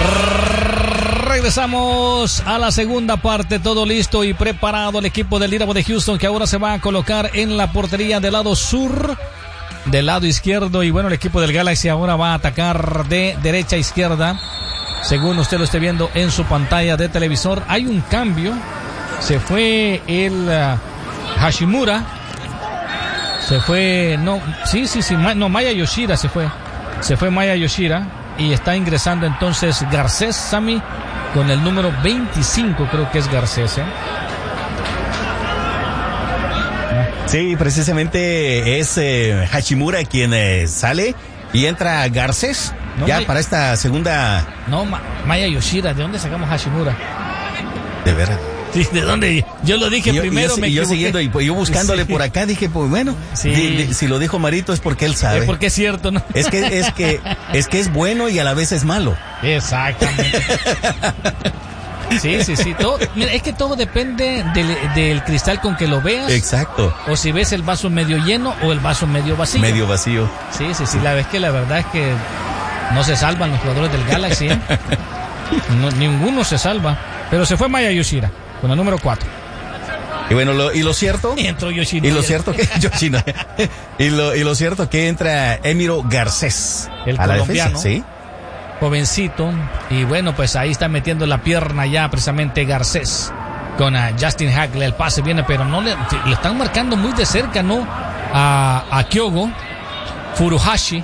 Regresamos a la segunda parte, todo listo y preparado el equipo del Dynamo de Houston, que ahora se va a colocar en la portería del lado sur, del lado izquierdo, y bueno, el equipo del Galaxy ahora va a atacar de derecha a izquierda, según usted lo esté viendo en su pantalla de televisor. Hay un cambio, se fue el Hashimura, se fue, Maya Yoshida se fue Maya Yoshida, y está ingresando entonces Garcés Sammy con el número 25, creo que es Garcés, Sí, precisamente es Hashimura quien sale y entra Garcés, no, ya para esta segunda. No, Maya Yoshida, ¿de dónde sacamos Hashimura? De verdad. Sí, ¿de dónde? Yo lo dije primero, me equivoqué. Yo siguiendo y yo buscándole por acá dije, pues bueno, si lo dijo Marito es porque él sabe. Es porque es cierto, ¿no? Es que es bueno y a la vez es malo. Exactamente. Sí. Mira, es que todo depende del cristal con que lo veas. Exacto. O si ves el vaso medio lleno o el vaso medio vacío. Medio vacío. Sí. La verdad es que no se salvan los jugadores del Galaxy, ¿eh? No, ninguno se salva. Pero se fue Maya Yoshida con el número 4. Y bueno, lo cierto. Entró Yoshida. Y lo cierto que Yoshida. y lo cierto que entra Emiro Garcés. El a colombiano. La defensa, sí. Jovencito, y bueno, pues ahí está metiendo la pierna ya precisamente Garcés con Justin Hackle. El pase viene, pero no le están marcando muy de cerca, ¿no? A Kyogo Furuhashi.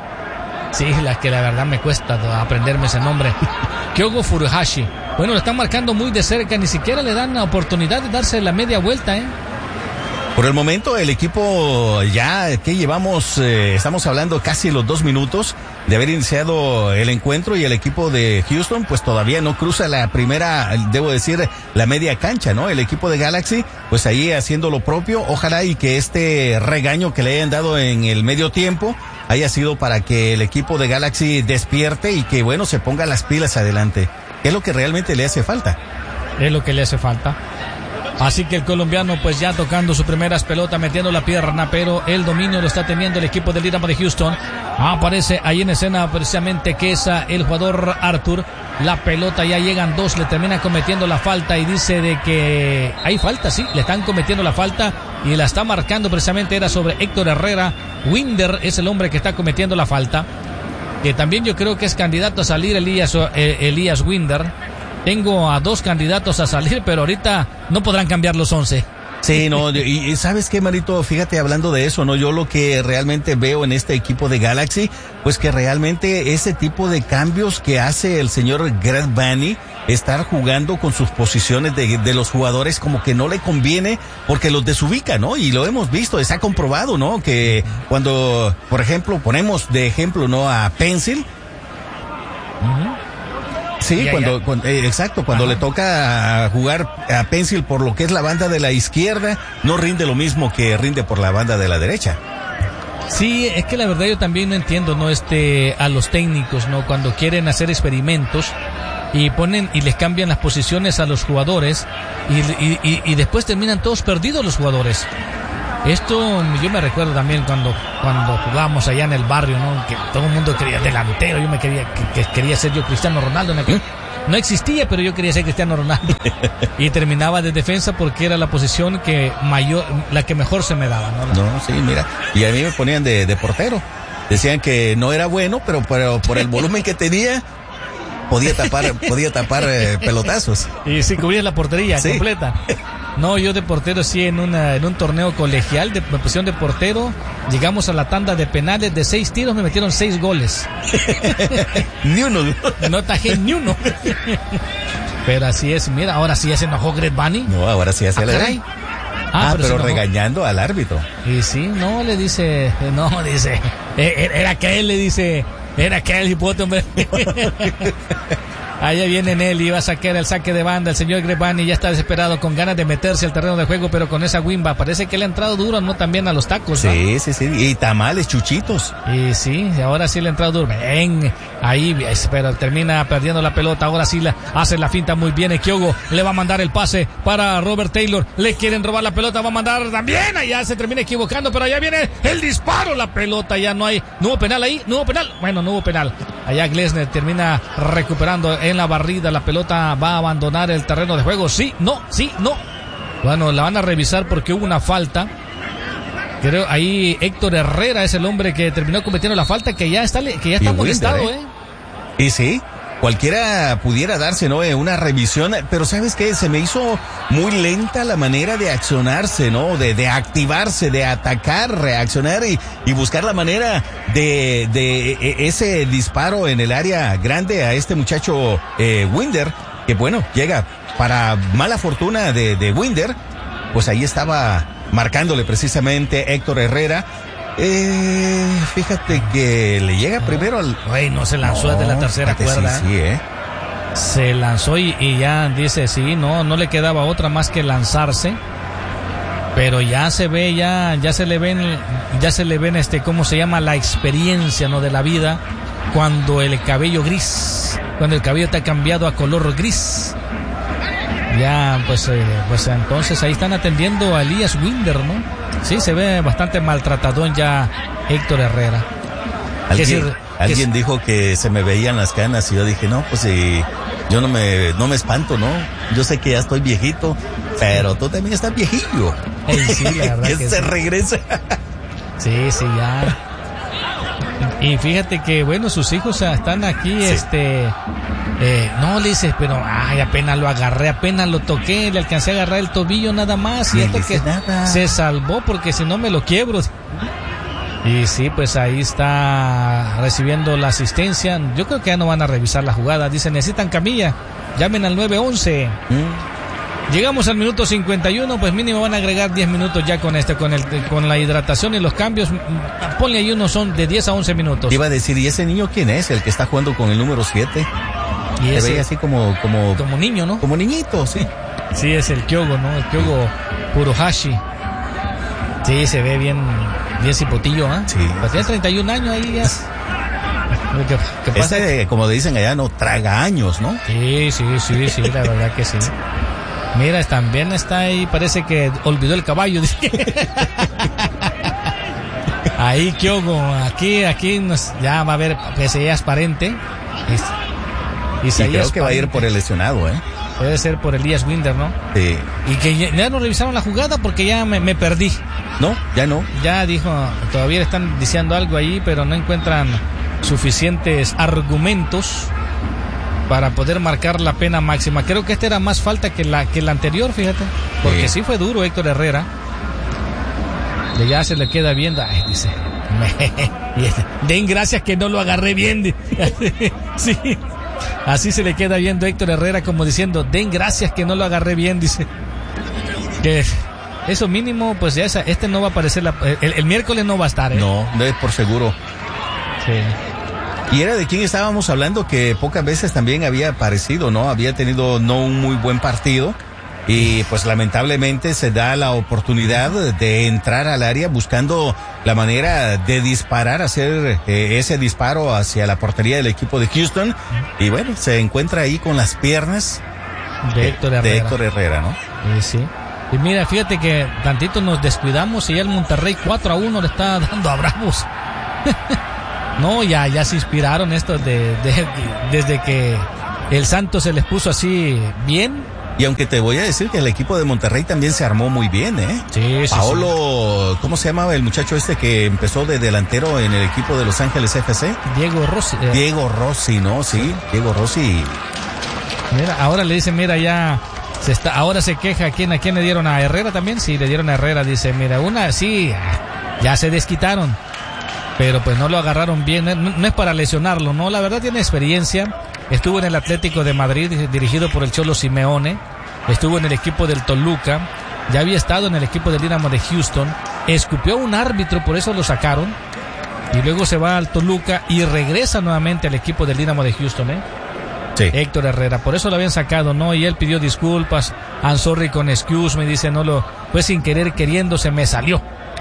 Sí, la verdad me cuesta aprenderme ese nombre. Kyogo Furuhashi. Bueno, lo están marcando muy de cerca, ni siquiera le dan la oportunidad de darse la media vuelta, Por el momento el equipo ya que llevamos, estamos hablando casi los 2 minutos de haber iniciado el encuentro, y el equipo de Houston pues todavía no cruza la primera, debo decir, la media cancha, ¿no? El equipo de Galaxy pues ahí haciendo lo propio. Ojalá y que este regaño que le hayan dado en el medio tiempo haya sido para que el equipo de Galaxy despierte y que bueno, se ponga las pilas adelante. Es lo que realmente le hace falta. Es lo que le hace falta. Así que el colombiano pues ya tocando sus primeras pelotas, metiendo la pierna, pero el dominio lo está teniendo el equipo del Dynamo de Houston. Aparece ahí en escena precisamente que es el jugador Arthur. La pelota, ya llegan 2, le termina cometiendo la falta y dice de que hay falta, sí, le están cometiendo la falta y la está marcando precisamente, era sobre Héctor Herrera. Winder es el hombre que está cometiendo la falta, que también yo creo que es candidato a salir Elías Winder. Tengo a 2 candidatos a salir, pero ahorita no podrán cambiar los 11. Sí, no, y ¿sabes qué, Marito? Fíjate, hablando de eso, ¿no? Yo lo que realmente veo en este equipo de Galaxy, pues que realmente ese tipo de cambios que hace el señor Greg Vanney, estar jugando con sus posiciones de los jugadores, como que no le conviene, porque los desubica, ¿no? Y lo hemos visto, está comprobado, ¿no? Que cuando, por ejemplo, ponemos de ejemplo, ¿no? A Pencil. Sí, cuando le toca jugar a Pencil por lo que es la banda de la izquierda, no rinde lo mismo que rinde por la banda de la derecha. Sí, es que la verdad yo también no entiendo, ¿no? A los técnicos, ¿no? Cuando quieren hacer experimentos y ponen y les cambian las posiciones a los jugadores y después terminan todos perdidos los jugadores. Esto yo me recuerdo también cuando jugábamos allá en el barrio, ¿no? Que todo el mundo quería delantero, yo quería ser yo Cristiano Ronaldo. No existía, pero yo quería ser Cristiano Ronaldo. Y terminaba de defensa porque era la posición la que mejor se me daba, ¿no? No, sí, mira. Y a mí me ponían de portero. Decían que no era bueno, pero por el volumen que tenía, podía tapar pelotazos. Y sí, cubría la portería completa. No, yo de portero sí, en un torneo colegial me pusieron de portero, llegamos a la tanda de penales, de 6 tiros me metieron 6 goles. Ni uno. No tajé ni uno. Pero así es, mira, ahora sí ya se enojó Greg Vanney. No, ahora sí hace pero regañando al árbitro. Y sí, dice, era que él le dice, era que él hipote, hombre. Allá viene Nelly, va a sacar el saque de banda. El señor Greg Vanney ya está desesperado, con ganas de meterse al terreno de juego, pero con esa wimba parece que le ha entrado duro, ¿no? También a los tacos, ¿no? Sí. Y tamales, chuchitos. Y sí, ahora sí le ha entrado duro. Ven, ahí, pero termina perdiendo la pelota. Ahora sí hace la finta muy bien. Kyogo le va a mandar el pase para Robert Taylor. Le quieren robar la pelota, va a mandar también. Allá se termina equivocando, pero allá viene el disparo. La pelota ya no hubo penal ahí, no hubo penal. Bueno, no hubo penal. Allá Glesner termina recuperando en la barrida. La pelota va a abandonar el terreno de juego. Sí, no. Bueno, la van a revisar porque hubo una falta. Creo ahí Héctor Herrera es el hombre que terminó cometiendo la falta, que ya está molestado, Y sí, cualquiera pudiera darse, ¿no? Una revisión, pero ¿sabes qué? Se me hizo muy lenta la manera de accionarse, ¿no? De activarse, de atacar, reaccionar y buscar la manera de ese disparo en el área grande a este muchacho Winder, que bueno, llega para mala fortuna de Winder, pues ahí estaba marcándole precisamente Héctor Herrera. Fíjate que le llega primero al... No se lanzó desde la tercera cuerda. Sí, Se lanzó y ya dice, sí, no le quedaba otra más que lanzarse. Pero ya se ve, ya se le ven, ¿cómo se llama? La experiencia, ¿no? De la vida. Cuando el cabello te ha cambiado a color gris. Ya, pues entonces ahí están atendiendo a Elías Winder, ¿no? Sí, se ve bastante maltratadón ya Héctor Herrera. Alguien dijo que se me veían las canas y yo dije, no, pues yo no me espanto, ¿no? Yo sé que ya estoy viejito, pero tú también estás viejillo. Sí, la verdad que se regresa. Sí, ya. Y fíjate que, bueno, sus hijos están aquí, no, le dices, pero apenas lo agarré, apenas lo toqué, le alcancé a agarrar el tobillo nada más, y esto que nada. Se salvó porque si no me lo quiebro. Y sí, pues ahí está recibiendo la asistencia. Yo creo que ya no van a revisar la jugada. Dicen, necesitan camilla, llamen al 911. Llegamos al minuto 51, pues mínimo van a agregar 10 minutos ya con la hidratación y los cambios. Ponle ahí unos son de 10 a 11 minutos. Iba a decir, ¿y ese niño quién es? El que está jugando con el número 7. Se veía así como niño, ¿no? Como niñito, sí. Sí, es el Kyogo, ¿no? El Kyogo Furuhashi. Sí, se ve bien cipotillo, ¿eh? Sí. Pues tiene 31 años ahí ya. ¿Qué pasa? Como dicen allá, no traga años, ¿no? Sí, la verdad que sí. Mira, también está ahí, parece que olvidó el caballo. Ahí Kyogo, aquí ya va a haber Isaías Parente. Y creo que va a ir por el lesionado, ¿eh? Puede ser por Elías Winder, ¿no? Sí. Y que ya no revisaron la jugada porque ya me perdí. No, ya no. Ya dijo, todavía le están diciendo algo ahí, pero no encuentran suficientes argumentos para poder marcar la pena máxima. Creo que esta era más falta que la anterior, fíjate. Porque sí fue duro Héctor Herrera. De ya se le queda viendo. Dice, den gracias que no lo agarré bien. Sí. Así se le queda viendo Héctor Herrera como diciendo, den gracias que no lo agarré bien, dice. Que eso mínimo, pues ya no va a aparecer, el miércoles no va a estar, ¿eh? No es por seguro. Sí. Y era de quien estábamos hablando que pocas veces también había aparecido, ¿no? Había tenido no un muy buen partido y pues lamentablemente se da la oportunidad de entrar al área buscando la manera de disparar, hacer ese disparo hacia la portería del equipo de Houston y bueno, se encuentra ahí con las piernas de Héctor Herrera, ¿no? Sí. Y mira, fíjate que tantito nos descuidamos y ya el Monterrey 4-1 le está dando a Bravos. No, ya se inspiraron estos desde que el Santos se les puso así bien. Y aunque te voy a decir que el equipo de Monterrey también se armó muy bien, ¿eh? Sí. Paolo, ¿cómo se llamaba el muchacho que empezó de delantero en el equipo de Los Ángeles FC? Diego Rossi. Diego Rossi, ¿no? Sí, Diego Rossi. Mira, ahora le dice, mira, ya ahora se queja, ¿a quién le dieron? ¿A Herrera también? Sí, le dieron a Herrera, dice, mira, ya se desquitaron. Pero pues no lo agarraron bien, no es para lesionarlo, no, la verdad tiene experiencia, estuvo en el Atlético de Madrid dirigido por el Cholo Simeone, estuvo en el equipo del Toluca, ya había estado en el equipo del Dinamo de Houston, escupió a un árbitro, por eso lo sacaron, y luego se va al Toluca y regresa nuevamente al equipo del Dinamo de Houston, Sí. Héctor Herrera, por eso lo habían sacado, ¿no? Y él pidió disculpas, I'm sorry con excuse, me dice, pues sin querer queriendo se me salió.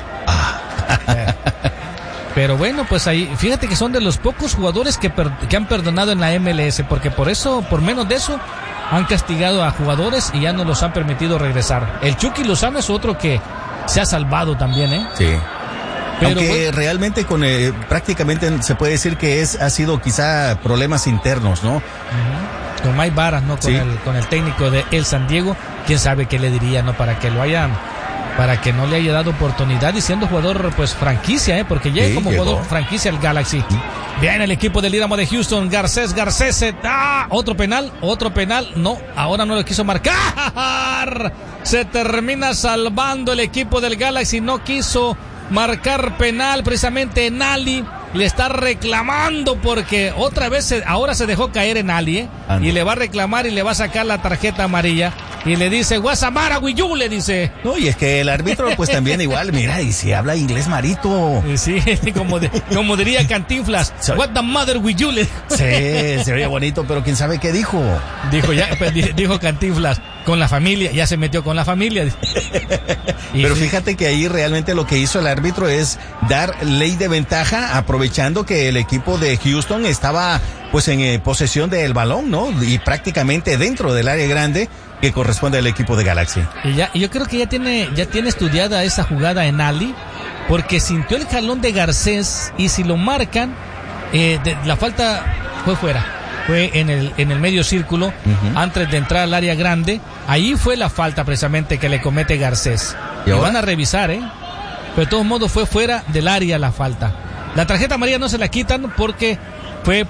Pero bueno, pues ahí, fíjate que son de los pocos jugadores que han perdonado en la MLS, porque por menos de eso, han castigado a jugadores y ya no los han permitido regresar. El Chucky Lozano es otro que se ha salvado también, ¿eh? Sí. Pero aunque realmente prácticamente se puede decir que ha sido quizá problemas internos, ¿no? Con Mike Varas, ¿no? Con el técnico de el San Diego, quién sabe qué le diría, ¿no? Para que no le haya dado oportunidad y siendo jugador, pues, franquicia, porque llega como jugador franquicia al Galaxy. Bien, el equipo del Dynamo de Houston, Garcés, otro penal, no, ahora no lo quiso marcar. Se termina salvando el equipo del Galaxy, no quiso marcar penal, precisamente Nali le está reclamando porque otra vez ahora se dejó caer en Ali, y le va a reclamar y le va a sacar la tarjeta amarilla y le dice Guasamara Guillú, le dice. No, y es que el árbitro pues también igual, mira, y si habla inglés marito. Sí, como diría Cantinflas, what the mother Guillú. Sí, se oye bonito, pero quién sabe qué dijo. Dijo Cantinflas, con la familia, ya se metió con la familia. Pero fíjate que ahí realmente lo que hizo el árbitro es dar ley de ventaja, aprovechando que el equipo de Houston estaba pues en posesión del balón, ¿no? Y prácticamente dentro del área grande que corresponde al equipo de Galaxy. Y yo creo que ya tiene estudiada esa jugada en Ali, porque sintió el jalón de Garcés y si lo marcan, la falta fue fuera. Fue en el medio círculo, antes de entrar al área grande. Ahí fue la falta precisamente que le comete Garcés. Y van a revisar, pero de todos modos fue fuera del área la falta. La tarjeta amarilla no se la quitan porque fue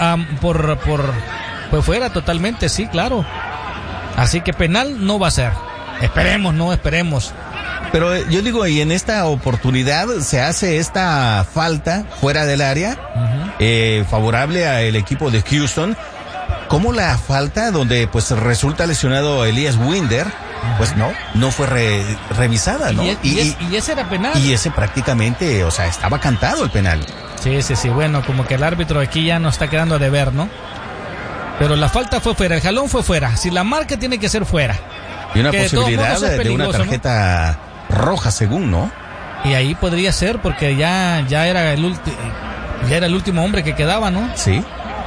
fue fuera totalmente, sí, claro. Así que penal no va a ser. Esperemos. Pero yo digo, y en esta oportunidad se hace esta falta fuera del área, favorable al equipo de Houston, como la falta donde pues resulta lesionado Elias Winder, pues no fue revisada, ¿no? Y ese era penal. Y ese prácticamente, o sea, estaba cantado el penal. Sí, bueno, como que el árbitro aquí ya no está quedando a deber, ¿no? Pero la falta fue fuera, el jalón fue fuera. Si la marca tiene que ser fuera. Y una posibilidad de una tarjeta roja, según, ¿no? Y ahí podría ser porque ya era el último hombre que quedaba, ¿no? Sí.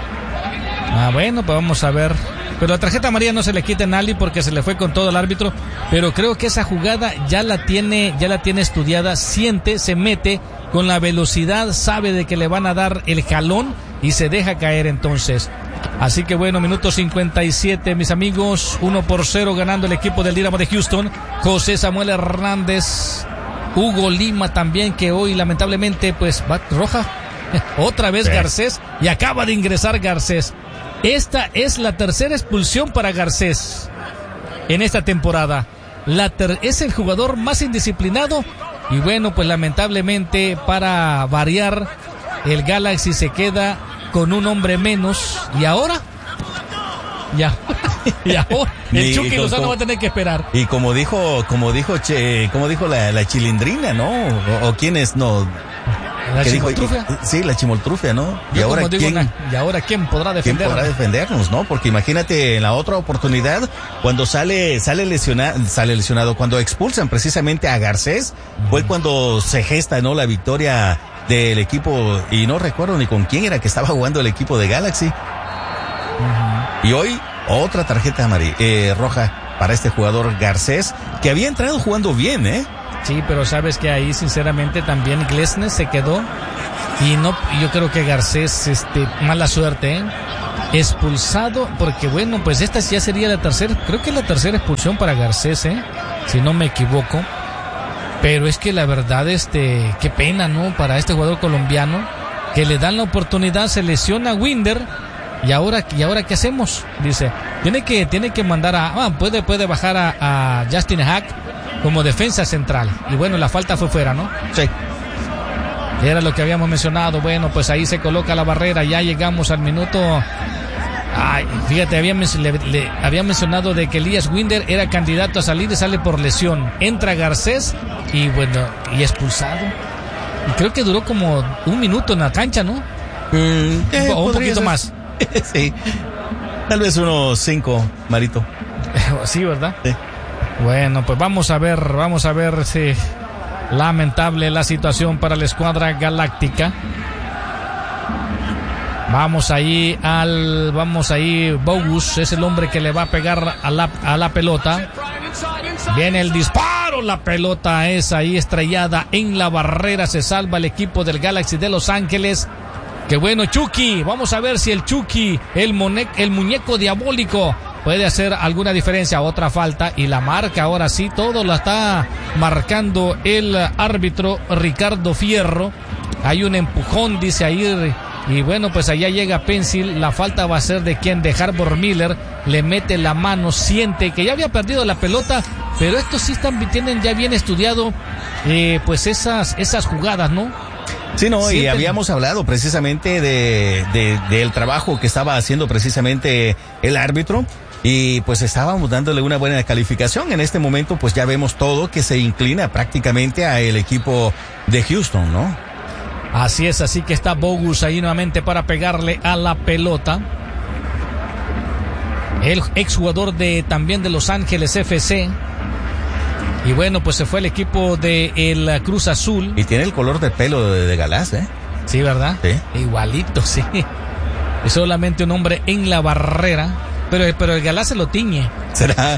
Bueno, pues vamos a ver. Pero la tarjeta amarilla no se le quita a Nali porque se le fue con todo el árbitro. Pero creo que esa jugada ya la tiene estudiada, siente, se mete con la velocidad, sabe de que le van a dar el jalón y se deja caer entonces. Así que bueno, minuto 57, mis amigos, 1-0 ganando el equipo del Dynamo de Houston. José Samuel Hernández, Hugo Lima también, que hoy lamentablemente pues va roja. Otra vez Garcés, y acaba de ingresar Garcés. Esta es la tercera expulsión para Garcés en esta temporada. Es el jugador más indisciplinado y bueno, pues lamentablemente para variar el Galaxy se queda con un hombre menos. ¿Y ahora? Ya. Y ahora el Chucky Lozano va a tener que esperar. Y como dijo la Chilindrina, ¿no? O quién es, no. ¿La chimoltrufia? Sí, la chimoltrufia, ¿no? ¿Y ahora quién podrá defendernos? ¿Quién podrá defendernos, no? Porque imagínate en la otra oportunidad, cuando sale lesionado, cuando expulsan precisamente a Garcés, fue cuando se gesta, ¿no? La victoria del equipo, y no recuerdo ni con quién era que estaba jugando el equipo de Galaxy. Y hoy, otra tarjeta roja para este jugador Garcés, que había entrado jugando bien, ¿eh? Sí, pero sabes que ahí sinceramente también Glesnes se quedó y yo creo que Garcés, mala suerte, expulsado, porque bueno, pues esta ya sería la tercera expulsión para Garcés, si no me equivoco. Pero es que la verdad, qué pena, ¿no? Para este jugador colombiano, que le dan la oportunidad, se lesiona Winder, y ahora ¿qué hacemos? Dice, tiene que mandar puede bajar a Justin Hack como defensa central. Y bueno, la falta fue fuera, ¿no? Sí. Era lo que habíamos mencionado. Bueno, pues ahí se coloca la barrera. Ya llegamos al minuto. Fíjate, había mencionado de que Elias Winder era candidato a salir y sale por lesión. Entra Garcés y bueno, y expulsado. Y creo que duró como un minuto en la cancha, ¿no? O un poquito más. Sí. Tal vez unos 5, Marito. Sí, ¿verdad? Sí. Bueno, pues vamos a ver si lamentable la situación para la escuadra galáctica. Vamos ahí, Bogus es el hombre que le va a pegar a la pelota. Viene el disparo. disparo, la pelota es ahí estrellada en la barrera, se salva el equipo del Galaxy de Los Ángeles. Qué bueno, Chucky, vamos a ver si el Chucky, el muñeco diabólico, puede hacer alguna diferencia. Otra falta y la marca, ahora sí, todo lo está marcando el árbitro Ricardo Fierro. Hay un empujón, dice ahí, y bueno, pues allá llega Pencil. La falta va a ser de quien, de Harbour Miller. Le mete la mano, siente que ya había perdido la pelota, pero estos sí tienen ya bien estudiado pues esas jugadas, ¿no? Sí, no, y habíamos hablado precisamente del trabajo que estaba haciendo precisamente el árbitro, y pues estábamos dándole una buena calificación. En este momento pues ya vemos todo que se inclina prácticamente a el equipo de Houston, ¿no? Así es, así que está Bogus ahí nuevamente para pegarle a la pelota. El exjugador también de Los Ángeles FC. Y bueno, pues se fue el equipo de el Cruz Azul. Y tiene el color de pelo de Galás, ¿eh? Sí, ¿verdad? Sí. Igualito, sí. Es solamente un hombre en la barrera. Pero el Galás se lo tiñe. ¿Será?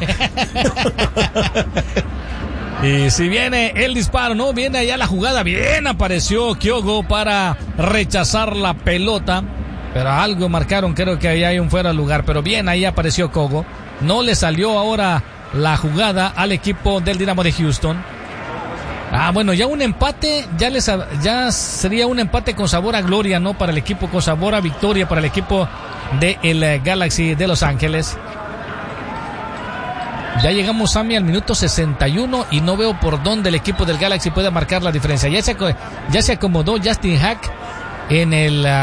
Y si viene el disparo, no, viene allá la jugada. Bien apareció Kyogo para rechazar la pelota. Pero algo marcaron, creo que ahí hay un fuera de lugar. Pero bien, ahí apareció Kyogo. No le salió ahora la jugada al equipo del Dinamo de Houston. Bueno, ya un empate, ya sería un empate con sabor a gloria, ¿no? Para el equipo, con sabor a victoria para el equipo del Galaxy de Los Ángeles. Ya llegamos, Sammy, al minuto 61 y no veo por dónde el equipo del Galaxy puede marcar la diferencia. Ya se acomodó Justin Hack en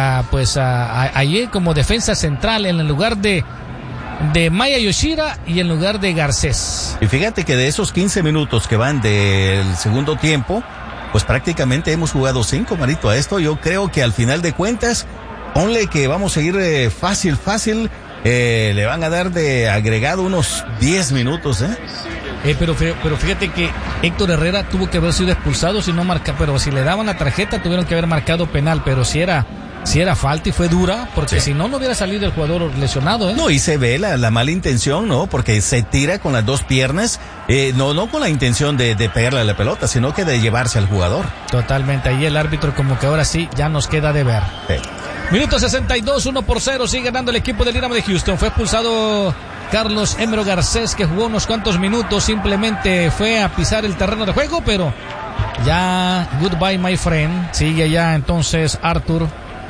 allí como defensa central en el lugar de Maya Yoshida y en lugar de Garcés. Y fíjate que de esos 15 minutos que van del segundo tiempo, pues prácticamente hemos jugado 5, Marito, a esto. Yo creo que al final de cuentas, ponle que vamos a ir fácil, le van a dar de agregado unos 10 minutos, Pero fíjate que Héctor Herrera tuvo que haber sido expulsado, pero si le daban la tarjeta tuvieron que haber marcado penal, pero si era falta y fue dura, porque si no hubiera salido el jugador lesionado, No, y se ve la mala intención, ¿no? Porque se tira con las dos piernas, no con la intención de pegarle a la pelota, sino que de llevarse al jugador. Totalmente, ahí el árbitro como que ahora sí ya nos queda de ver. Sí. Minuto 62, 1-0, sigue ganando el equipo del Dinamo de Houston. Fue expulsado Carlos Emero Garcés, que jugó unos cuantos minutos, simplemente fue a pisar el terreno de juego, pero ya goodbye my friend. Sigue ya entonces Arthur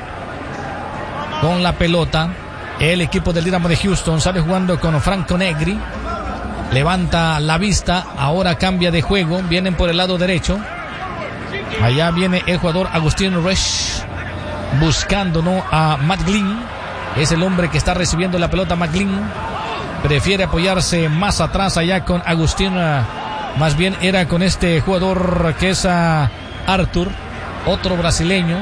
con la pelota. El equipo del Dinamo de Houston sale jugando con Franco Negri. Levanta la vista, ahora cambia de juego, vienen por el lado derecho. Allá viene el jugador Agustín Resch buscando, ¿no?, a Matt Glynn. Es el hombre que está recibiendo la pelota. Matt Glynn prefiere apoyarse más atrás allá con Agustín, más bien era con este jugador que es Arthur, otro brasileño.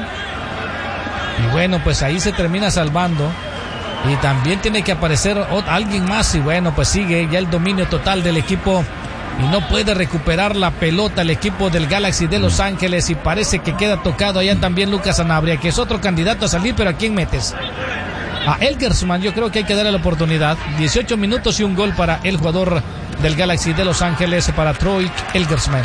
Y bueno, pues ahí se termina salvando. Y también tiene que aparecer alguien más. Y bueno, pues sigue ya el dominio total del equipo. Y no puede recuperar la pelota el equipo del Galaxy de Los Ángeles. Y parece que queda tocado allá también Lucas Sanabria, que es otro candidato a salir. Pero ¿a quién metes? A Elgersman, yo creo que hay que darle la oportunidad. 18 minutos y un gol para el jugador del Galaxy de Los Ángeles, para Troy Elgersman.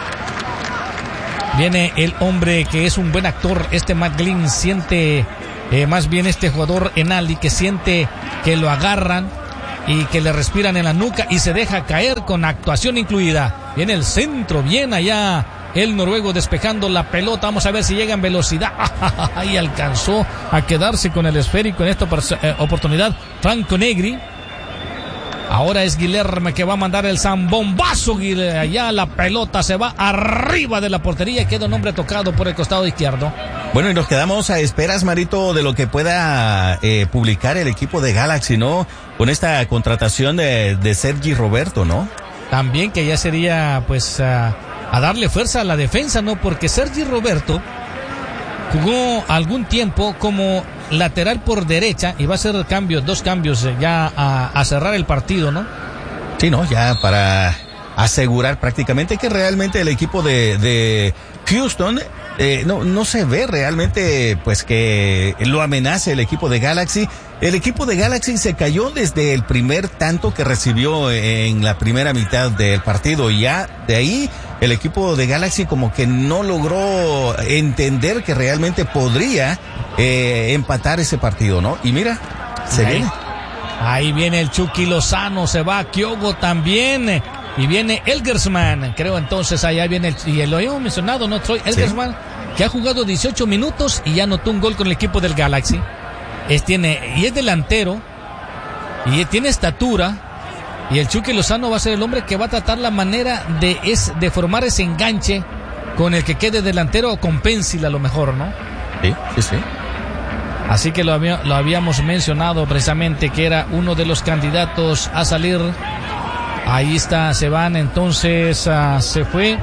Viene el hombre que es un buen actor, Matt Glynn. Siente, más bien este jugador Enali, que siente que lo agarran y que le respiran en la nuca y se deja caer con actuación incluida. Viene el centro, bien allá el noruego despejando la pelota. Vamos a ver si llega en velocidad. Ahí alcanzó a quedarse con el esférico en esta oportunidad Franco Negri. Ahora es Guilherme que va a mandar el zambombazo. Allá la pelota se va arriba de la portería y queda un hombre tocado por el costado izquierdo. Bueno, y nos quedamos a esperas, Marito, de lo que pueda publicar el equipo de Galaxy, ¿no? Con esta contratación de Sergi Roberto, ¿no? También que ya sería, pues, a darle fuerza a la defensa, ¿no? Porque Sergi Roberto jugó algún tiempo como lateral por derecha y va a hacer dos cambios ya a cerrar el partido, ¿no? Sí, ¿no? Ya para asegurar prácticamente que realmente el equipo de Houston no se ve realmente pues que lo amenace el equipo de Galaxy. El equipo de Galaxy se cayó desde el primer tanto que recibió en la primera mitad del partido, y ya de ahí el equipo de Galaxy como que no logró entender que realmente podría empatar ese partido, ¿no? Y mira, se viene. Ahí viene el Chucky Lozano, se va Kyogo también, y viene Elgersman, creo entonces allá viene y lo habíamos mencionado, ¿no, Troy? Elgersman, que ha jugado 18 minutos y ya anotó un gol con el equipo del Galaxy. Es delantero, y tiene estatura, y el Chucky Lozano va a ser el hombre que va a tratar la manera de formar ese enganche con el que quede delantero, o con Pencil a lo mejor, ¿no? Sí. Así que lo habíamos mencionado precisamente, que era uno de los candidatos a salir. Ahí está, se van entonces, se fue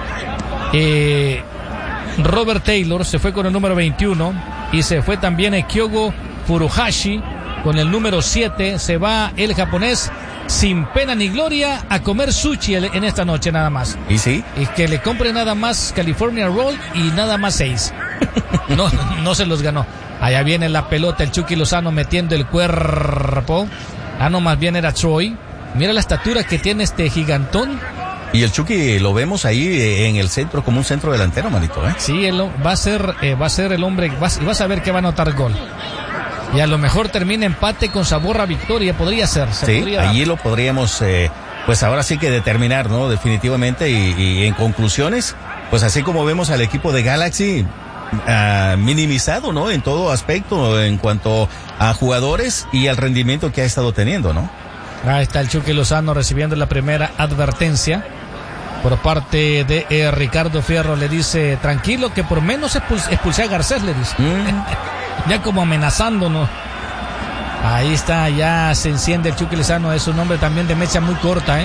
Robert Taylor, se fue con el número 21, y se fue también Kyogo Furuhashi con el número 7. Se va el japonés sin pena ni gloria a comer sushi en esta noche nada más. ¿Y sí? Y que le compre nada más California Roll y nada más 6. No se los ganó. Allá viene la pelota, el Chucky Lozano metiendo el cuerpo. No, más bien era Troy. Mira la estatura que tiene este gigantón. Y el Chucky lo vemos ahí en el centro como un centro delantero, manito, ¿eh? Sí, va a ser el hombre, vas a ver que va a anotar gol. Y a lo mejor termina empate con sabor a victoria, podría ser. Allí lo podríamos, pues ahora sí que determinar, ¿no? Definitivamente, y en conclusiones, pues así como vemos al equipo de Galaxy minimizado, ¿no? En todo aspecto, en cuanto a jugadores y al rendimiento que ha estado teniendo, ¿no? Ahí está el Chucky Lozano recibiendo la primera advertencia por parte de Ricardo Fierro. Le dice, tranquilo, que por menos expulsé a Garcés, le dice. Ya como amenazándonos. Ahí está, ya se enciende el Chucky Lozano. Es un hombre también de mecha muy corta,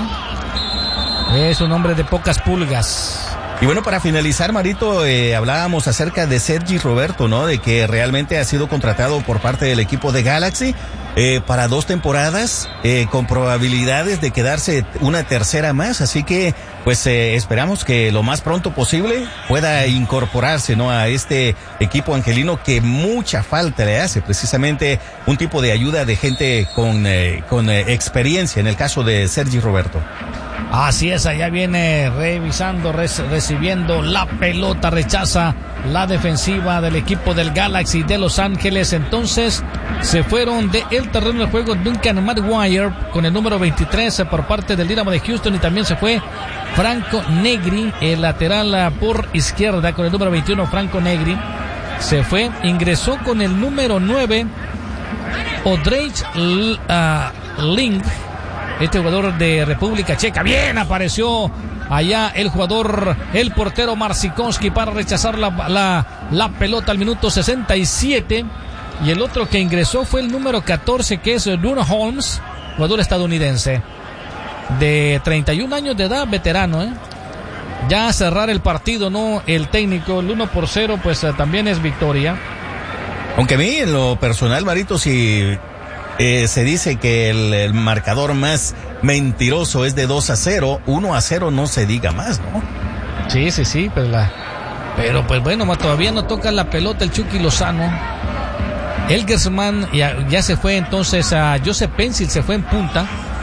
es un hombre de pocas pulgas. Y bueno, para finalizar, Marito, hablábamos acerca de Sergi Roberto, ¿no? De que realmente ha sido contratado por parte del equipo de Galaxy para 2 temporadas, con probabilidades de quedarse una tercera más. Así que, pues, esperamos que lo más pronto posible pueda incorporarse, ¿no? A este equipo angelino, que mucha falta le hace, precisamente un tipo de ayuda de gente con experiencia, en el caso de Sergi Roberto. Así es, allá viene revisando, recibiendo la pelota, rechaza la defensiva del equipo del Galaxy de Los Ángeles. Entonces se fueron del terreno de juego Duncan Maguire con el número 23 por parte del Dynamo de Houston, y también se fue Franco Negri, el lateral por izquierda con el número 21. Franco Negri se fue, ingresó con el número 9 Odrejs Link, este jugador de República Checa. Bien apareció allá el portero Marcinkowski para rechazar la pelota al minuto 67. Y el otro que ingresó fue el número 14, que es Bruno Holmes, jugador estadounidense de 31 años de edad, veterano, Ya a cerrar el partido, ¿no? El técnico, el 1-0, pues también es victoria. Aunque a mí, en lo personal, Marito, si se dice que el marcador más mentiroso es de 2-0, 1-0 no se diga más, ¿no? Sí, pero pues bueno, todavía no toca la pelota el Chucky Lozano. Elgersman ya se fue entonces a Joseph Pencil, se fue en punta.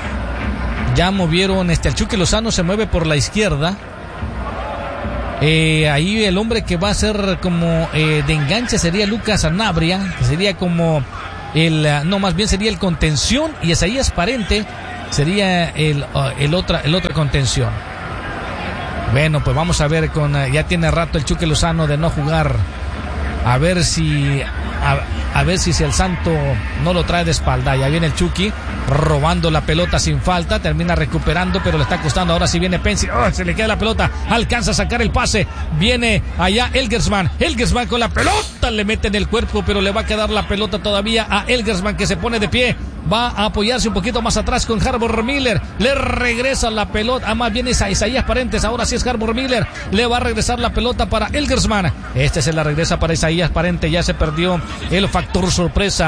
Ya movieron, el Chucky Lozano se mueve por la izquierda. Ahí el hombre que va a ser como de enganche sería Lucas Sanabria, que sería como más bien sería el contención, y Isaías Parente sería el otra contención. Bueno, pues vamos a ver, ya tiene rato el Chucky Lozano de no jugar. A ver si el Santo no lo trae de espalda. Ya viene el Chucky robando la pelota sin falta, termina recuperando, pero le está costando. Ahora sí viene Pencil, se le queda la pelota, alcanza a sacar el pase, viene allá Elgersman con la pelota, le mete en el cuerpo, pero le va a quedar la pelota todavía a Elgersman, que se pone de pie, va a apoyarse un poquito más atrás con Harbour Miller, le regresa la pelota, más bien es a Isaías Parentes. Ahora sí es Harbour Miller, le va a regresar la pelota para Elgersman, se la regresa para Isaías Parentes. Ya se perdió el factor sorpresa.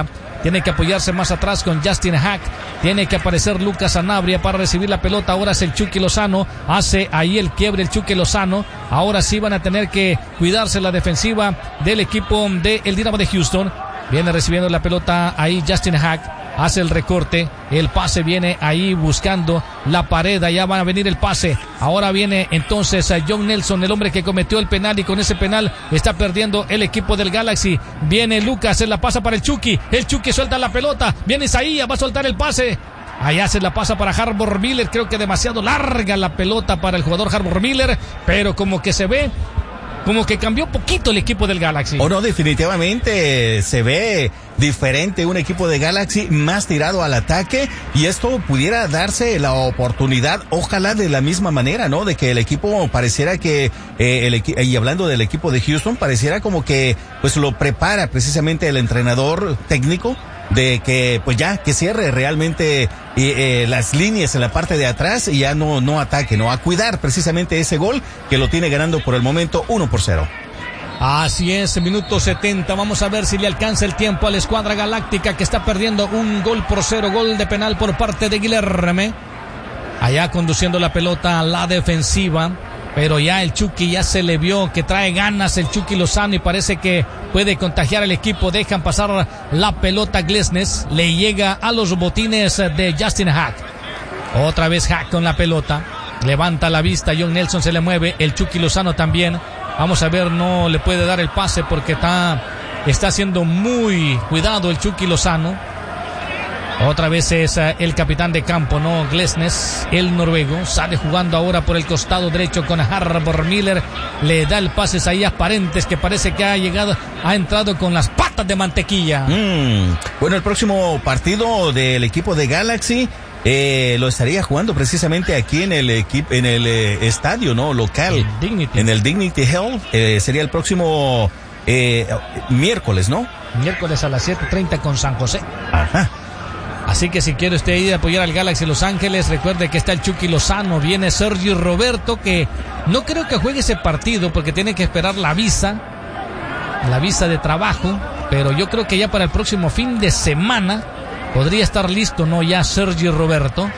tiene que apoyarse más atrás con Justin Hack, tiene que aparecer Lucas Sanabria para recibir la pelota. Ahora es el Chucky Lozano, hace ahí el quiebre el Chucky Lozano. Ahora sí van a tener que cuidarse la defensiva del equipo del Dinamo de Houston. Viene recibiendo la pelota ahí Justin Hack, hace el recorte, el pase viene ahí buscando la pared, allá va a venir el pase. Ahora viene entonces a John Nelson, el hombre que cometió el penal, y con ese penal está perdiendo el equipo del Galaxy. Viene Lucas, se la pasa para el Chucky suelta la pelota, viene Isaías, va a soltar el pase. Allá se la pasa para Harbour Miller, creo que demasiado larga la pelota para el jugador Harbour Miller, pero como que se ve como que cambió poquito el equipo del Galaxy. No, definitivamente se ve diferente un equipo de Galaxy más tirado al ataque, y esto pudiera darse la oportunidad, ojalá de la misma manera, ¿no? De que el equipo pareciera que, y hablando del equipo de Houston, pareciera como que pues lo prepara precisamente el entrenador técnico, de que pues ya que cierre realmente las líneas en la parte de atrás y ya no ataque, no a cuidar precisamente ese gol que lo tiene ganando por el momento 1-0. Así es, minuto 70, vamos a ver si le alcanza el tiempo a la escuadra galáctica, que está perdiendo 1-0, gol de penal por parte de Guilherme, allá conduciendo la pelota a la defensiva. Pero ya el Chucky ya se le vio que trae ganas el Chucky Lozano y parece que puede contagiar al equipo. Dejan pasar la pelota Glesnes, le llega a los botines de Justin Hack. Otra vez Hack con la pelota, levanta la vista, John Nelson se le mueve, el Chucky Lozano también. Vamos a ver, no le puede dar el pase porque está siendo muy cuidado el Chucky Lozano. Otra vez es el capitán de campo, ¿no? Glesnes, el noruego, sale jugando ahora por el costado derecho con Harbour Miller. Le da el pase a Isaías Parentes, que parece que ha entrado con las patas de mantequilla. Bueno, el próximo partido del equipo de Galaxy lo estaría jugando precisamente aquí en el estadio, ¿no? Local. En el Dignity Health. Sería el próximo miércoles, ¿no? Miércoles a las 7:30 con San José. Ajá. Así que si quiere usted ir a apoyar al Galaxy Los Ángeles, recuerde que está el Chucky Lozano, viene Sergio Roberto, que no creo que juegue ese partido porque tiene que esperar la visa de trabajo, pero yo creo que ya para el próximo fin de semana podría estar listo, ¿no? Ya Sergio Roberto.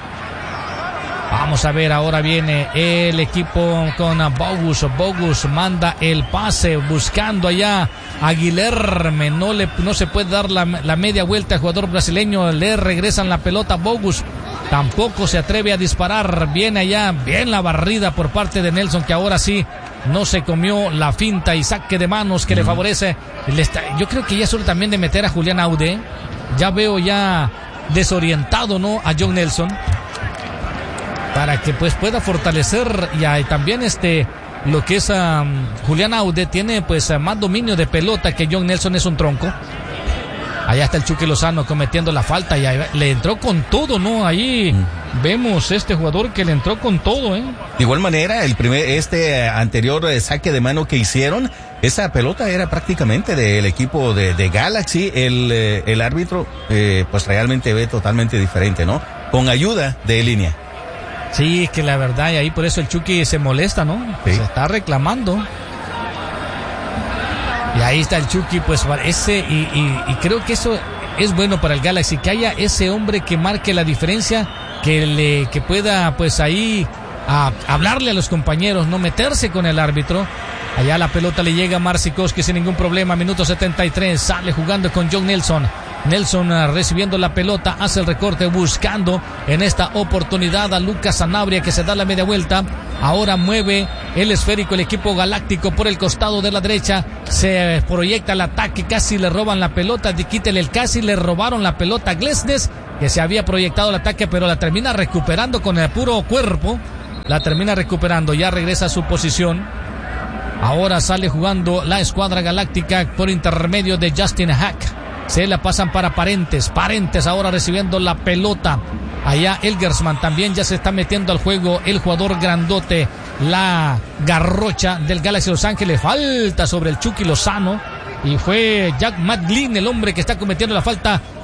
Vamos a ver, ahora viene el equipo con Bogus. Bogus manda el pase buscando allá a Guilherme. No se puede dar la media vuelta al jugador brasileño. Le regresan la pelota a Bogus. Tampoco se atreve a disparar. Viene allá, bien la barrida por parte de Nelson, que ahora sí no se comió la finta y saque de manos que le favorece. Yo creo que ya es hora también de meter a Julián Aude. Ya veo ya desorientado, ¿no? A John Nelson, para que pues pueda fortalecer y también lo que es Julián Aude tiene pues más dominio de pelota que John Nelson, es un tronco. Allá está el Chucky Lozano cometiendo la falta y le entró con todo, ¿no? Ahí vemos jugador que le entró con todo, ¿eh? De igual manera, anterior saque de mano que hicieron, esa pelota era prácticamente del equipo de Galaxy. El árbitro pues realmente ve totalmente diferente, ¿no? Con ayuda de línea. Sí, es que la verdad, y ahí por eso el Chucky se molesta, ¿no? Sí. Se está reclamando. Y ahí está el Chucky, pues y creo que eso es bueno para el Galaxy, que haya ese hombre que marque la diferencia, que pueda pues ahí hablarle a los compañeros, no meterse con el árbitro. Allá la pelota le llega a Marcikowski sin ningún problema, minuto 73, sale jugando con John Nelson. Nelson recibiendo la pelota, hace el recorte buscando en esta oportunidad a Lucas Sanabria, que se da la media vuelta. Ahora mueve el esférico el equipo galáctico por el costado de la derecha, se proyecta el ataque, casi le roban la pelota, casi le robaron la pelota a Glesnes, que se había proyectado el ataque, pero la termina recuperando con el puro cuerpo, ya regresa a su posición. Ahora sale jugando la escuadra galáctica por intermedio de Justin Hack. Se la pasan para Parentes ahora recibiendo la pelota. Allá Elgersman también ya se está metiendo al juego el jugador grandote, la garrocha del Galaxy Los Ángeles. Falta sobre el Chucky Lozano y fue Jack McGlynn el hombre que está cometiendo la falta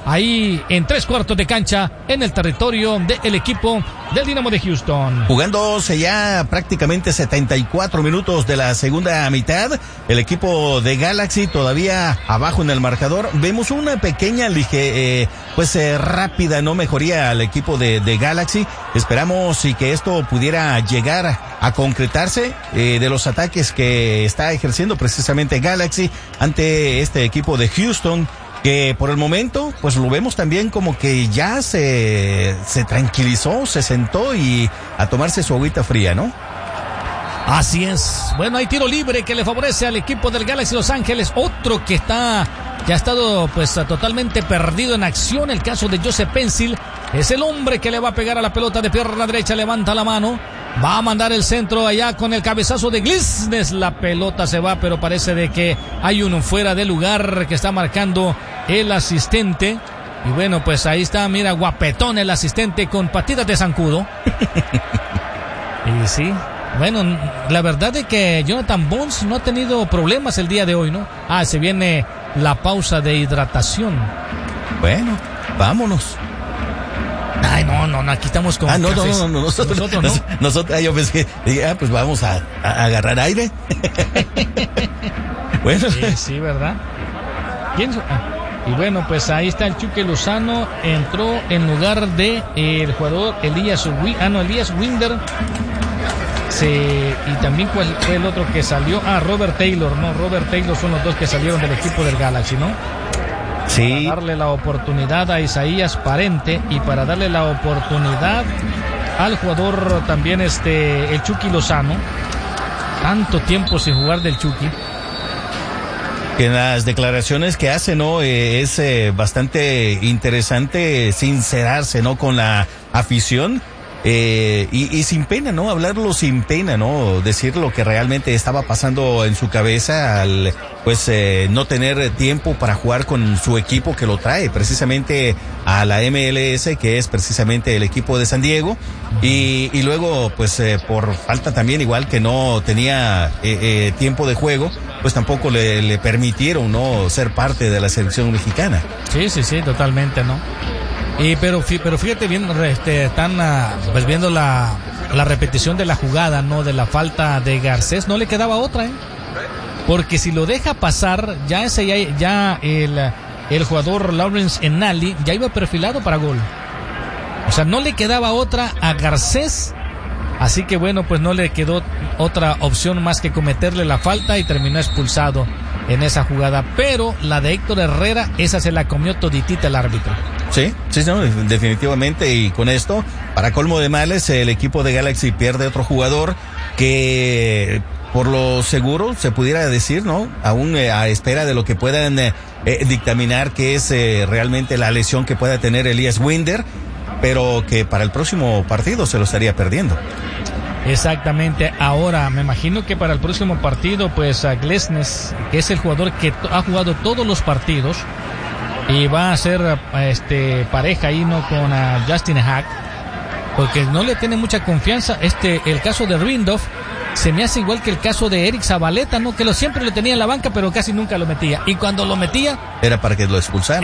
ahí en 3/4 de cancha en el territorio del equipo del Dynamo de Houston. Jugándose ya prácticamente 74 minutos de la segunda mitad, el equipo de Galaxy todavía abajo en el marcador. Vemos una pequeña rápida mejoría al equipo de Galaxy. Esperamos y que esto pudiera llegar a concretarse de los ataques que está ejerciendo precisamente Galaxy ante este equipo de Houston, que por el momento pues lo vemos también como que ya se tranquilizó, se sentó y a tomarse su agüita fría, ¿no? Así es. Bueno, hay tiro libre que le favorece al equipo del Galaxy Los Ángeles. Otro que ya ha estado pues totalmente perdido en acción. El caso de Joseph Pencil. Es el hombre que le va a pegar a la pelota de pierna derecha. Levanta la mano. Va a mandar el centro allá con el cabezazo de Glesnes. La pelota se va, pero parece de que hay uno fuera de lugar que está marcando el asistente. Y bueno, pues ahí está, mira, guapetón el asistente con patitas de zancudo. Y sí. Bueno, la verdad es que Jonathan Bones no ha tenido problemas el día de hoy, ¿no? Se viene la pausa de hidratación. Bueno, vámonos. Ay, no, aquí estamos con nosotros yo pensé que pues vamos a agarrar aire. Bueno. Sí, ¿verdad? Y bueno, pues ahí está el Chucky Lozano, entró en lugar de el jugador Elías Winder. Y también cuál fue el otro que salió, Robert Taylor, ¿no? Robert Taylor son los dos que salieron del equipo del Galaxy, ¿no? Sí. Para darle la oportunidad a Isaías Parente y para darle la oportunidad al jugador también el Chucky Lozano. Tanto tiempo sin jugar del Chucky. Que en las declaraciones que hace, ¿no? Es bastante interesante sincerarse, ¿no? Con la afición. Y sin pena, ¿no? Hablarlo sin pena, ¿no? Decir lo que realmente estaba pasando en su cabeza al, no tener tiempo para jugar con su equipo que lo trae precisamente a la MLS, que es precisamente el equipo de San Diego. Y luego, por falta también, igual que no tenía tiempo de juego, pues tampoco le permitieron, ¿no? Ser parte de la selección mexicana. Sí, totalmente, ¿no? Pero fíjate bien, viendo la repetición de la jugada, ¿no? De la falta de Garcés, no le quedaba otra, porque si lo deja pasar, ya el jugador Lawrence Enali ya iba perfilado para gol. O sea, no le quedaba otra a Garcés, así que bueno, pues no le quedó otra opción más que cometerle la falta y terminó expulsado en esa jugada. Pero la de Héctor Herrera, esa se la comió toditita el árbitro. Sí, no, definitivamente, y con esto, para colmo de males, el equipo de Galaxy pierde otro jugador que, por lo seguro, se pudiera decir, ¿no? Aún a espera de lo que puedan dictaminar que es realmente la lesión que pueda tener Elías Winder, pero que para el próximo partido se lo estaría perdiendo. Exactamente. Ahora, me imagino que para el próximo partido, a Glesnes, que es el jugador que ha jugado todos los partidos, y va a ser pareja ahí, ¿no? Con Justin Hack, porque no le tiene mucha confianza. El caso de Rindolph se me hace igual que el caso de Eric Zabaleta, ¿no? Que siempre lo tenía en la banca, pero casi nunca lo metía. Y cuando lo metía, era para que lo expulsaran.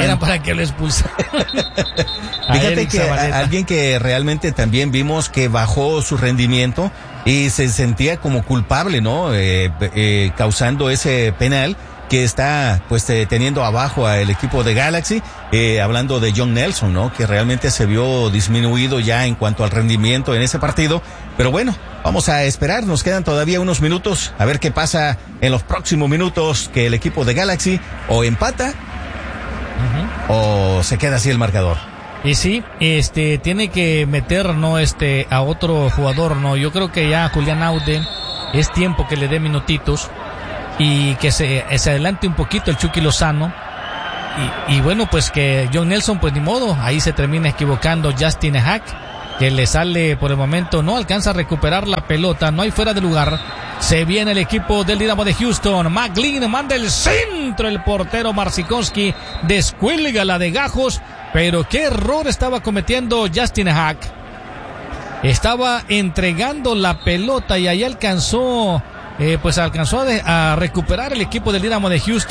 Fíjate que alguien que realmente también vimos que bajó su rendimiento y se sentía como culpable, ¿no? Causando ese penal que está teniendo abajo al equipo de Galaxy, hablando de John Nelson, ¿no? Que realmente se vio disminuido ya en cuanto al rendimiento en ese partido. Pero bueno, vamos a esperar, nos quedan todavía unos minutos, a ver qué pasa en los próximos minutos, que el equipo de Galaxy o empata o se queda así el marcador. Y sí, tiene que meter, ¿no? A otro jugador, ¿no? Yo creo que ya Julián Aude es tiempo que le dé minutitos y que se adelante un poquito el Chucky Lozano. Y bueno, pues que John Nelson, pues ni modo, ahí se termina equivocando Justin Hack, que le sale por el momento, no alcanza a recuperar la pelota, no hay fuera de lugar. Se viene el equipo del Dynamo de Houston. McLean manda el centro, el portero Marcinkowski descuelga la de Gajos, pero qué error estaba cometiendo Justin Hack. Estaba entregando la pelota y ahí alcanzó a recuperar el equipo del Dynamo de Houston.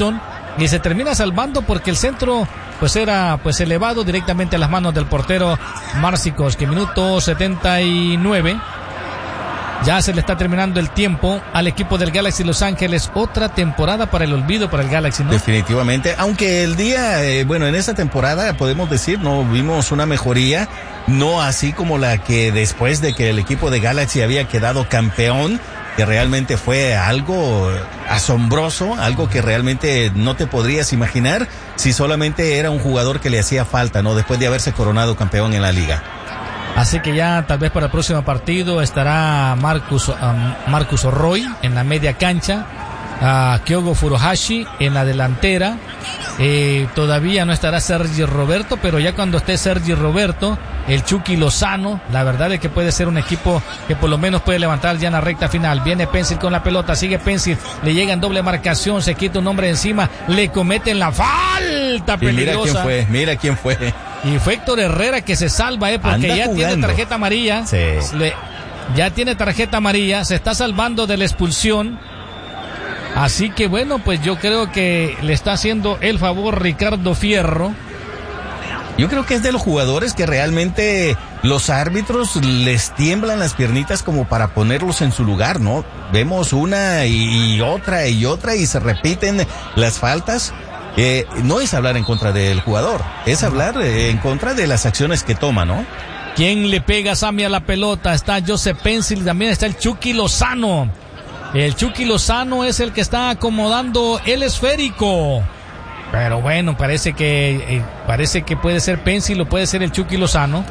y se termina salvando porque el centro pues era pues elevado directamente a las manos del portero Marcikoski. Minuto 79. Ya se le está terminando el tiempo al equipo del Galaxy Los Ángeles. Otra temporada para el olvido para el Galaxy, ¿no? Definitivamente, aunque el día, en esta temporada podemos decir, no vimos una mejoría, no así como la que después de que el equipo de Galaxy había quedado campeón, que realmente fue algo asombroso, algo que realmente no te podrías imaginar si solamente era un jugador que le hacía falta, ¿no? Después de haberse coronado campeón en la liga. Así que ya tal vez para el próximo partido estará Marcus Roy en la media cancha, Kyogo Furuhashi en la delantera. Todavía no estará Sergi Roberto, pero ya cuando esté Sergi Roberto, el Chucky Lozano, la verdad es que puede ser un equipo que por lo menos puede levantar ya en la recta final. Viene Pencil con la pelota, sigue Pencil, le llega en doble marcación, se quita un hombre encima, le cometen la falta peligrosa. Mira quién fue. Y fue Héctor Herrera que se salva, porque ya tiene tarjeta amarilla. Sí. Ya tiene tarjeta amarilla, se está salvando de la expulsión. Así que bueno, pues yo creo que le está haciendo el favor Ricardo Fierro. Yo creo que es de los jugadores que realmente los árbitros les tiemblan las piernitas como para ponerlos en su lugar, ¿no? Vemos una y otra y se repiten las faltas. No es hablar en contra del jugador, es hablar en contra de las acciones que toma, ¿no? ¿Quién le pega, Sammy, a la pelota? Está Joseph Pencil, también está el Chucky Lozano. El Chucky Lozano es el que está acomodando el esférico. Pero bueno, parece que puede ser Pencil o puede ser el Chucky Lozano.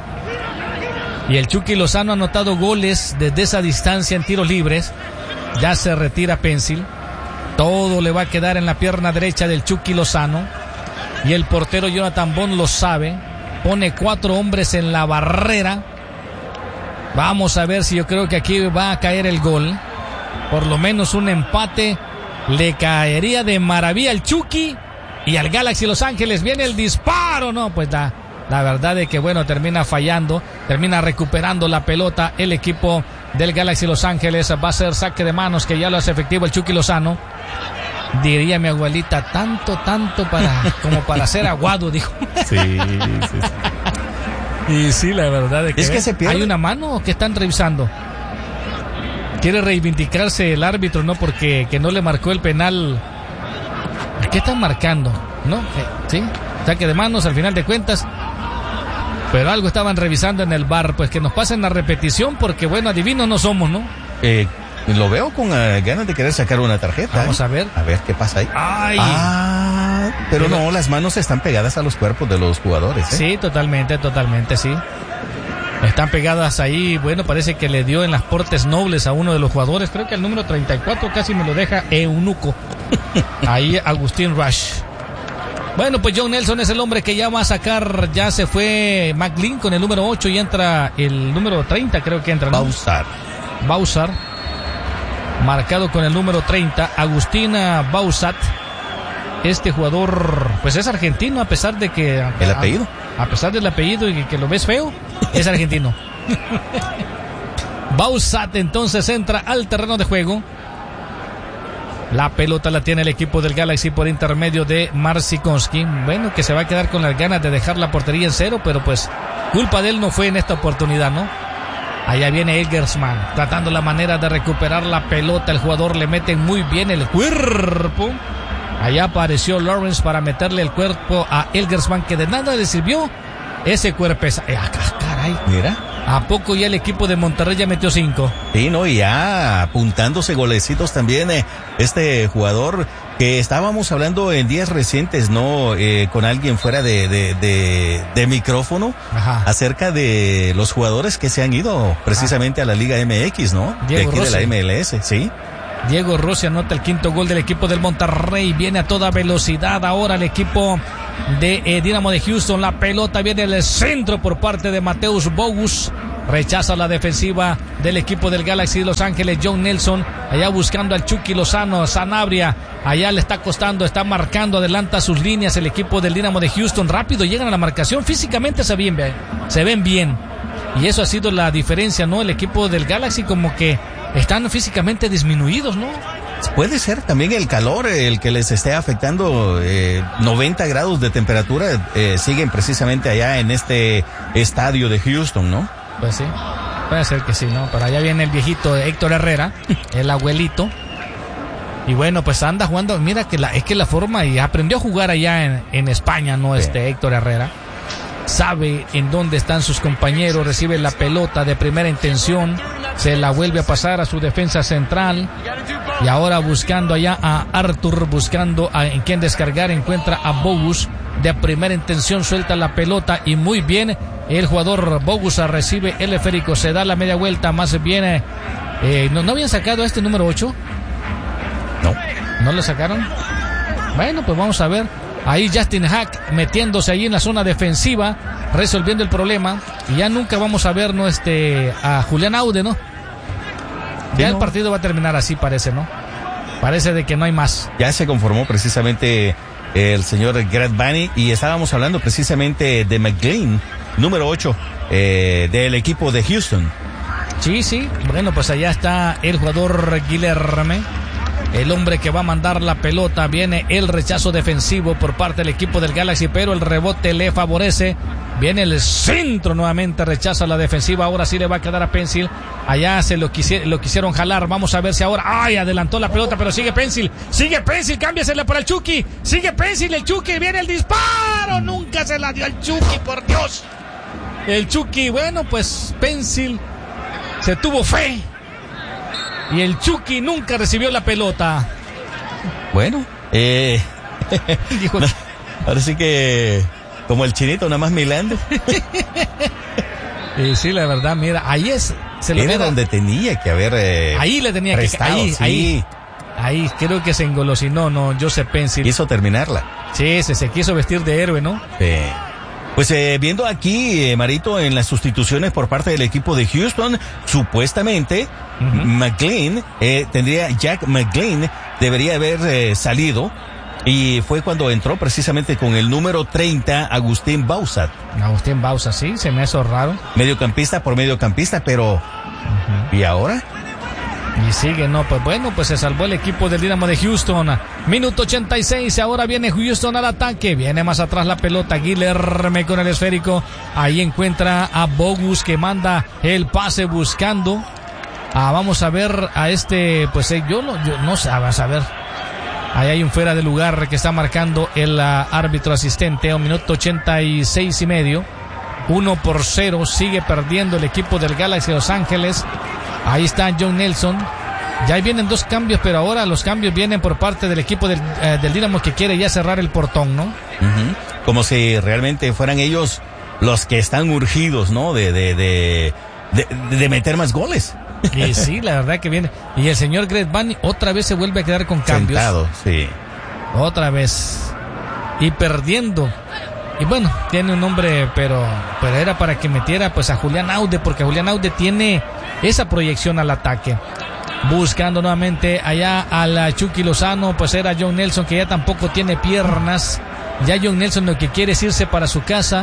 Y el Chucky Lozano ha anotado goles desde esa distancia en tiros libres. Ya se retira Pencil. Todo le va a quedar en la pierna derecha del Chucky Lozano. Y el portero Jonathan Bond lo sabe. Pone 4 hombres en la barrera. Vamos a ver si yo creo que aquí va a caer el gol. Por lo menos un empate le caería de maravilla al Chucky. Y al Galaxy Los Ángeles viene el disparo. No, pues la verdad es que bueno, termina fallando. Termina recuperando la pelota el equipo del Galaxy Los Ángeles. Va a ser saque de manos que ya lo hace efectivo el Chucky Lozano. Diría mi abuelita, tanto como para ser aguado, dijo. Sí. Y sí, la verdad es que se pierde. ¿Hay una mano que están revisando? Quiere reivindicarse el árbitro, ¿no? Porque que no le marcó el penal. ¿Qué están marcando? ¿No? Sí, saque de manos al final de cuentas. Pero algo estaban revisando en el VAR. Pues que nos pasen la repetición porque, bueno, adivinos no somos, ¿no? Lo veo con ganas de querer sacar una tarjeta. Vamos a ver. A ver qué pasa ahí. ¡Ay! Pero no, las manos están pegadas a los cuerpos de los jugadores. Sí, totalmente, sí. Están pegadas ahí. Bueno, parece que le dio en las portes nobles a uno de los jugadores. Creo que el número 34 casi me lo deja eunuco. Ahí Agustín Rush. Bueno, pues John Nelson es el hombre que ya va a sacar. Ya se fue McLean con el número 8 y entra el número 30, creo que entra, ¿no? Bausar. Marcado con el número 30, Agustina Bausat. Este jugador, pues es argentino, a pesar de que... ¿El apellido? A pesar del apellido y que lo ves feo, es argentino. Bausat entonces entra al terreno de juego. La pelota la tiene el equipo del Galaxy por intermedio de Marcikoski. Bueno, que se va a quedar con las ganas de dejar la portería en cero, pero pues culpa de él no fue en esta oportunidad, ¿no? Allá viene Elgersman, tratando la manera de recuperar la pelota. El jugador le mete muy bien el cuerpo. Allá apareció Lawrence para meterle el cuerpo a Elgersman, que de nada le sirvió ese cuerpo. Caray. Mira. ¿A poco ya el equipo de Monterrey ya metió 5? Sí, no, y ya apuntándose golecitos también este jugador que estábamos hablando en días recientes, ¿no? Con alguien fuera de micrófono. Ajá. Acerca de los jugadores que se han ido precisamente a la Liga MX, ¿no? Diego de aquí Rossi. De la MLS, sí. Diego Rossi anota el 5º gol del equipo del Monterrey. Viene a toda velocidad ahora el equipo de Dinamo de Houston. La pelota viene del centro por parte de Mateus Bogus. Rechaza la defensiva del equipo del Galaxy de Los Ángeles. John Nelson allá buscando al Chucky Lozano. Sanabria allá le está costando, está marcando, adelanta sus líneas el equipo del Dinamo de Houston. Rápido llegan a la marcación, físicamente se ven bien. Y eso ha sido la diferencia, ¿no? El equipo del Galaxy como que están físicamente disminuidos, ¿no? Puede ser también el calor el que les esté afectando. 90 grados de temperatura siguen precisamente allá en este estadio de Houston, ¿no? Pues sí, puede ser que sí, ¿no? Pero allá viene el viejito Héctor Herrera, el abuelito. Y bueno, pues anda jugando. Mira que es que la forma, y aprendió a jugar allá en España, ¿no? Sí. Héctor Herrera sabe en dónde están sus compañeros, recibe la pelota de primera intención, se la vuelve a pasar a su defensa central, y ahora buscando allá a Arthur, buscando en quién descargar, encuentra a Bogus, de primera intención suelta la pelota, y muy bien el jugador Bogus recibe el esférico, se da la media vuelta, más bien ¿no habían sacado a este número 8? ¿No lo sacaron? Bueno, pues vamos a ver. Ahí Justin Hack metiéndose ahí en la zona defensiva, resolviendo el problema. Y ya nunca vamos a ver, ¿no? A Julián Aude, ¿no? Ya el partido va a terminar así, parece, ¿no? Parece de que no hay más. Ya se conformó precisamente el señor Greg Vanney, y estábamos hablando precisamente de McGlynn, número 8 del equipo de Houston. Sí. Bueno, pues allá está el jugador Guilherme, el hombre que va a mandar la pelota. Viene el rechazo defensivo por parte del equipo del Galaxy, pero el rebote le favorece. Viene el centro nuevamente, rechaza la defensiva. Ahora sí le va a quedar a Pencil. Allá se lo quisieron jalar. Vamos a ver si ahora... ¡Ay! Adelantó la pelota, pero sigue Pencil. Cámbiasela para el Chucky. Sigue Pencil, el Chucky. Viene el disparo. Nunca se la dio al Chucky, por Dios. El Chucky, bueno, pues Pencil se tuvo fe. Y el Chucky nunca recibió la pelota. Bueno, dijo... ahora sí que... como el chinito, nada más milando. Sí, la verdad, mira, ahí es... Era donde tenía que haber... ahí le tenía prestado, que... sí. Ahí, creo que se engolosinó, ¿no? Joseph Pencil. Quiso terminarla. Sí, se quiso vestir de héroe, ¿no? Sí. Pues viendo aquí, Marito, en las sustituciones por parte del equipo de Houston, supuestamente McGlynn, Jack McGlynn debería haber salido, y fue cuando entró precisamente con el número 30, Agustín Bausat. Agustín Bausat, sí, se me hizo raro. Mediocampista por mediocampista, pero... ¿Y ahora? Y sigue, no, pues bueno, pues se salvó el equipo del Dynamo de Houston. Minuto 86, ahora viene Houston al ataque. Viene más atrás la pelota, Guilherme con el esférico. Ahí encuentra a Bogus, que manda el pase buscando. Vamos a ver a pues yo no sé, vamos a ver. Ahí hay un fuera de lugar que está marcando el árbitro asistente. Un minuto 86 y medio. 1-0, sigue perdiendo el equipo del Galaxy de Los Ángeles. Ahí está John Nelson. Ya vienen 2 cambios, pero ahora los cambios vienen por parte del equipo del Dynamo, que quiere ya cerrar el portón, ¿no? Como si realmente fueran ellos los que están urgidos, ¿no? De meter más goles. Y sí, la verdad que viene. Y el señor Greg Vanney otra vez se vuelve a quedar con cambios. Sentado, sí. Otra vez. Y perdiendo. Y bueno, tiene un nombre, pero era para que metiera pues a Julián Aude, porque Julián Aude tiene esa proyección al ataque. Buscando nuevamente allá a la Chucky Lozano, pues era John Nelson, que ya tampoco tiene piernas. Ya John Nelson lo que quiere es irse para su casa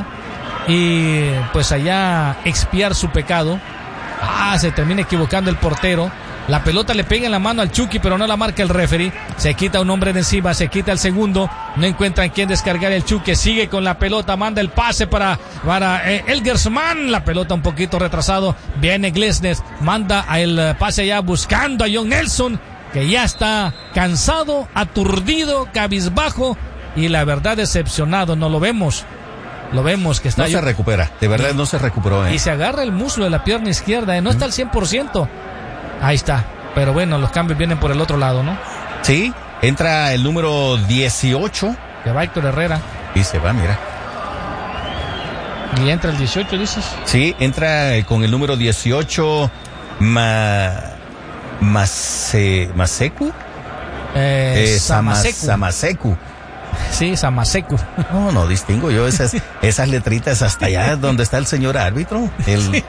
y pues allá expiar su pecado. Se termina equivocando el portero. La pelota le pega en la mano al Chucky, pero no la marca el referee. Se quita un hombre de encima, se quita el segundo. No encuentran quién descargar el Chucky. Sigue con la pelota, manda el pase para Elgersman. La pelota un poquito retrasado. Viene Glesnes, manda el pase allá buscando a John Nelson, que ya está cansado, aturdido, cabizbajo y la verdad decepcionado. No lo vemos. Lo vemos que está... No se recupera, de verdad no se recuperó. Y se agarra el muslo de la pierna izquierda, no está al 100%. Ahí está, pero bueno, los cambios vienen por el otro lado, ¿no? Sí, entra el número 18. Que va Héctor Herrera. Y se va, mira. ¿Y entra el 18, dices? Sí, entra con el número 18, Maseku. Samaseku. Sí, Samaseku. No distingo yo esas letritas hasta allá donde está el señor árbitro. Sí.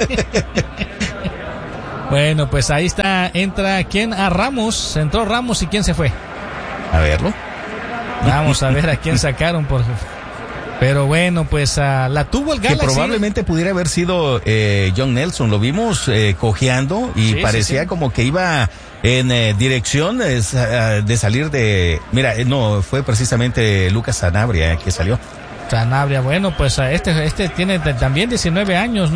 Bueno, pues ahí está, entra ¿quién? Ramos, entró Ramos, ¿y quién se fue? A verlo. Vamos a ver a quién sacaron, pero bueno, pues la tuvo el Galaxy. Que probablemente pudiera haber sido John Nelson, lo vimos cojeando y parecía como que iba en dirección de salir de... Mira, no, fue precisamente Lucas Sanabria que salió. Sanabria, bueno, pues este tiene también 19 años, ¿no?